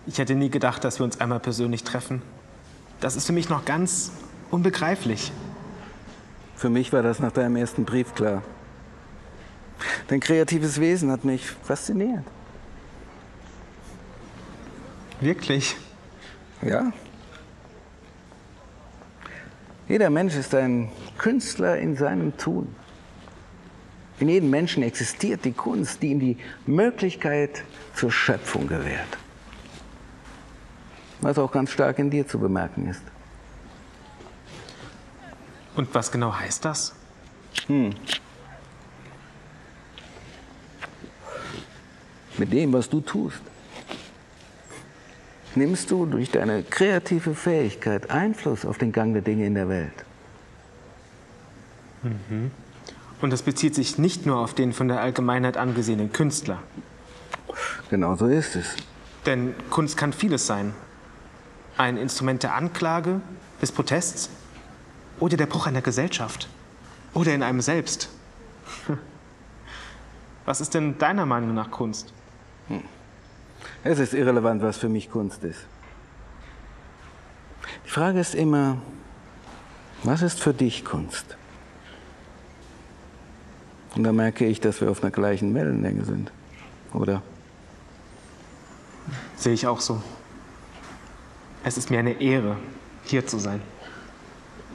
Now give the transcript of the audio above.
Ich hätte nie gedacht, dass wir uns einmal persönlich treffen. Das ist für mich noch ganz unbegreiflich. Für mich war das nach deinem ersten Brief klar. Dein kreatives Wesen hat mich fasziniert. Wirklich? Ja. Jeder Mensch ist ein Künstler in seinem Tun. In jedem Menschen existiert die Kunst, die ihm die Möglichkeit zur Schöpfung gewährt. Was auch ganz stark in dir zu bemerken ist. Und was genau heißt das? Mit dem, was du tust, nimmst du durch deine kreative Fähigkeit Einfluss auf den Gang der Dinge in der Welt. Und das bezieht sich nicht nur auf den von der Allgemeinheit angesehenen Künstler. Genau so ist es. Denn Kunst kann vieles sein. Ein Instrument der Anklage, des Protests oder der Bruch einer Gesellschaft. Oder in einem selbst. Was ist denn deiner Meinung nach Kunst? Es ist irrelevant, was für mich Kunst ist. Die Frage ist immer, was ist für dich Kunst? Und da merke ich, dass wir auf einer gleichen Wellenlänge sind, oder? Sehe ich auch so. Es ist mir eine Ehre, hier zu sein.